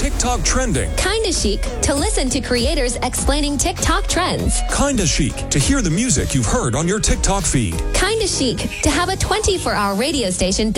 TikTok trending. Kinda Chic to listen to creators explaining TikTok trends. Kinda Chic to hear the music you've heard on your TikTok feed. Kinda Chic to have a 24-hour radio station